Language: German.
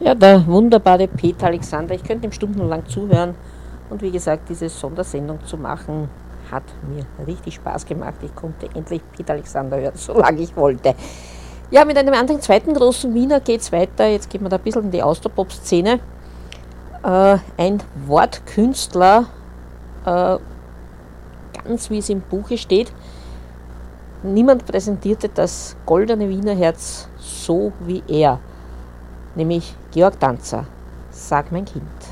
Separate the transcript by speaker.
Speaker 1: Ja, der wunderbare Peter Alexander. Ich könnte ihm stundenlang zuhören. Und wie gesagt, diese Sondersendung zu machen, hat mir richtig Spaß gemacht. Ich konnte endlich Peter Alexander hören, solange ich wollte. Ja, mit einem anderen zweiten großen Wiener geht es weiter. Jetzt gehen wir da ein bisschen in die Austropop-Szene. Ein Wortkünstler, ganz wie es im Buche steht. Niemand präsentierte das goldene Wiener Herz so wie er, nämlich Georg Danzer. Sag mein Kind.